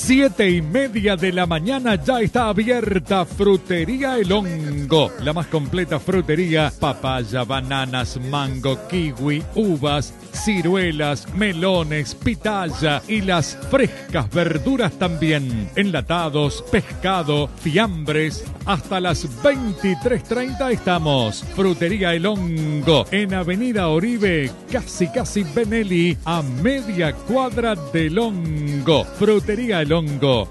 7:30 de la mañana ya está abierta Frutería El Hongo, la más completa frutería: papaya, bananas, mango, kiwi, uvas, ciruelas, melones, pitaya y las frescas verduras también. Enlatados, pescado, fiambres. Hasta las 23:30 estamos. Frutería El Hongo, en Avenida Oribe, casi Benelli, a media cuadra del Hongo. Frutería El Hongo.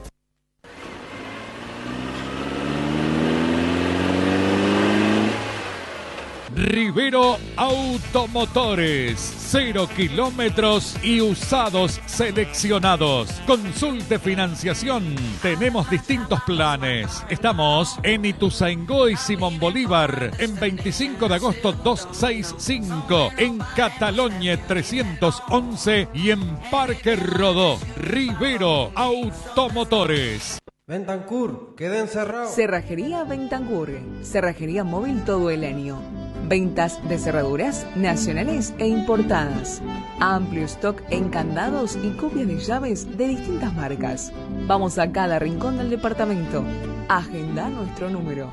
Rivero Automotores, 0 kilómetros y usados seleccionados. Consulte financiación. Tenemos distintos planes. Estamos en Ituzaingó y Simón Bolívar, en 25 de agosto 265, en Catalogne 311 y en Parque Rodó. Rivero Automotores. Bentancur, queda encerrado. Cerrajería Bentancur, cerrajería móvil todo el año. Ventas de cerraduras nacionales e importadas. Amplio stock en candados y copias de llaves de distintas marcas. Vamos a cada rincón del departamento. Agenda nuestro número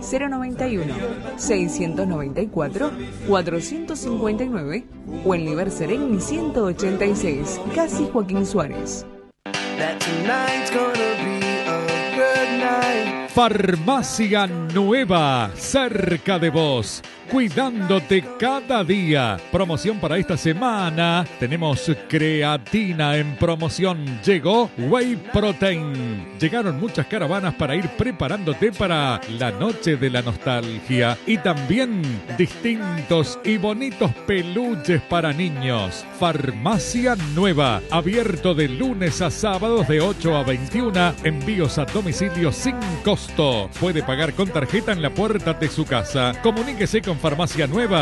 091-694-459 o en Liber Sereni 186, casi Joaquín Suárez. Farmacia Nueva, cerca de vos, cuidándote cada día. Promoción para esta semana. Tenemos creatina en promoción. Llegó Whey Protein. Llegaron muchas caravanas para ir preparándote para la noche de la nostalgia. Y también distintos y bonitos peluches para niños. Farmacia Nueva, abierto de lunes a sábados de 8 a 21. Envíos a domicilio sin costo. Puede pagar con tarjeta en la puerta de su casa. Comuníquese con Farmacia Nueva